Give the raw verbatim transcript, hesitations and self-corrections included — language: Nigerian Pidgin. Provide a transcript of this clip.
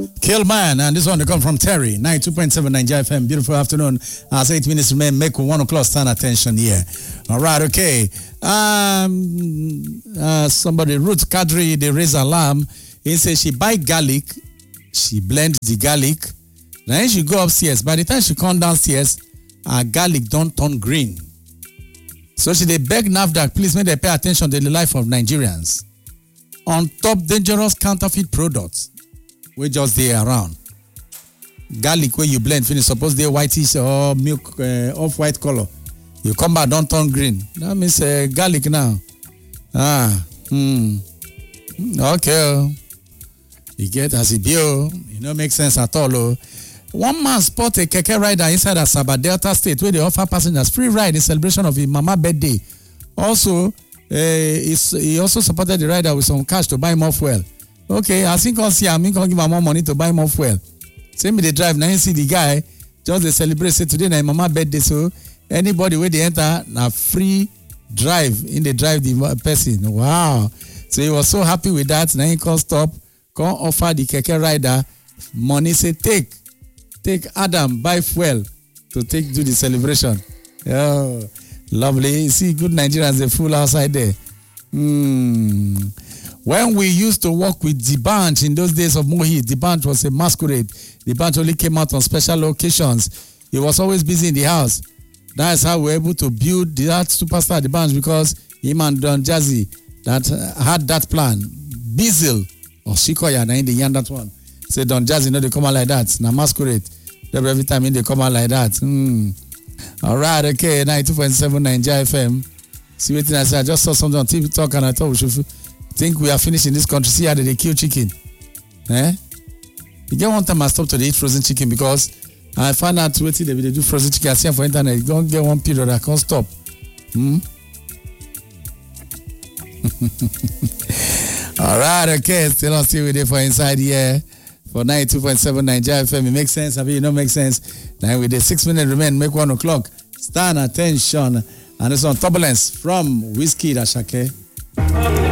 Kill Man, and this one they come from Terry, ninety-two point seven Nigeria F M. Beautiful afternoon. As eight minutes remain, make one o'clock stand attention here. All right, okay. Um, uh, somebody, Ruth Kadri, they raise alarm. He says she buy garlic, she blend the garlic, then she go upstairs. By the time she come downstairs, her garlic don't turn green. So she they beg NAFDAC, please make they pay attention to the life of Nigerians. On top dangerous counterfeit products, we just there around. Garlic where you blend finish, suppose they whitish or milk uh, off white color. You come back, don't turn green. That means uh, garlic now. Ah, hmm. Okay. You get as it be, it don't make sense at all. Oh. One man spot a keke rider inside Asaba Delta State where they offer passengers free ride in celebration of his mama birthday. Also, uh, he also supported the rider with some cash to buy more fuel. Okay, I think I'll see him, I'm going to give him more money to buy more fuel. Same with the drive, now you see the guy, just they celebrate, say today na mama birthday, so anybody where they enter, na free drive, in the drive the person. Wow. So he was so happy with that, now he can't stop, can't offer the keke rider money, say take, take Adam, buy fuel to take do the celebration. Oh, lovely. You see, good Nigerians, they full outside there. Hmm. When we used to work with the band in those days of Mohit, the band was a masquerade. The band only came out on special occasions. He was always busy in the house. That's how we were able to build that superstar, the band, because him and Don Jazzy that uh, had that plan. Bizzle or Shikoya, na in the end that one. Say Don Jazzy, no, they come out like that. Now masquerade. Every time in they come out like that. Hmm. All right, okay. ninety-two point seven Nigeria F M. See what I said. I just saw something on T V Talk and I thought we should think we are finished in this country. See how they kill chicken. Eh? You get one time I stopped to eat frozen chicken because I found out what they will do frozen chicken. I see them for internet. You don't get one period I can't stop. Hmm? All right, okay. Still on still with it for inside here for ninety-two point seven Nigeria F M. It makes sense. I mean, it don't make sense. Now with the six minutes remain, make one o'clock. Stand attention. And it's on Turbulence from Whiskey Ashake.